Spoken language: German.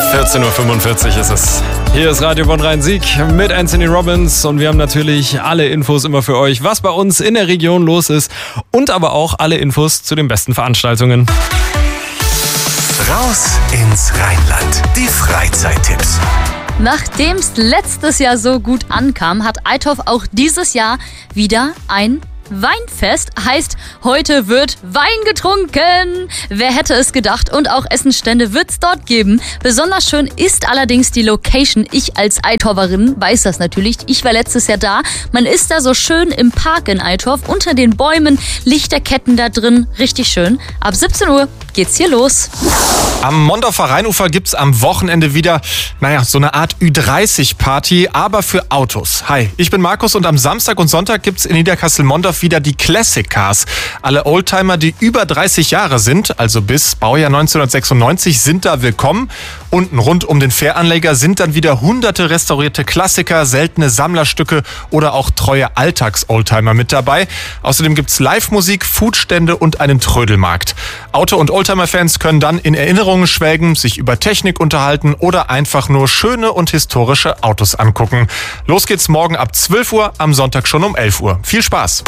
14.45 Uhr ist es. Hier ist Radio Bonn Rhein-Sieg mit Anthony Robbins und wir haben natürlich alle Infos immer für euch, was bei uns in der Region los ist und aber auch alle Infos zu den besten Veranstaltungen. Raus ins Rheinland. Die Freizeittipps. Nachdem es letztes Jahr so gut ankam, hat Althoff auch dieses Jahr wieder ein Weinfest. Heißt, heute wird Wein getrunken. Wer hätte es gedacht? Und auch Essenstände wird es dort geben. Besonders schön ist allerdings die Location. Ich als Althofferin weiß das natürlich. Ich war letztes Jahr da. Man ist da so schön im Park in Althoff, unter den Bäumen, Lichterketten da drin. Richtig schön. Ab 17 Uhr geht's hier los. Am Mondorfer Rheinufer gibt's am Wochenende wieder, so eine Art Ü30-Party, aber für Autos. Hi, ich bin Markus und am Samstag und Sonntag gibt's in Niederkassel-Mondorf wieder die Classic Cars. Alle Oldtimer, die über 30 Jahre sind, also bis Baujahr 1996, sind da willkommen. Unten rund um den Fähranleger sind dann wieder hunderte restaurierte Klassiker, seltene Sammlerstücke oder auch treue Alltags-Oldtimer mit dabei. Außerdem gibt's Live-Musik, Foodstände und einen Trödelmarkt. Auto- und Oldtimer-Fans können dann in Erinnerungen schwelgen, sich über Technik unterhalten oder einfach nur schöne und historische Autos angucken. Los geht's morgen ab 12 Uhr, am Sonntag schon um 11 Uhr. Viel Spaß!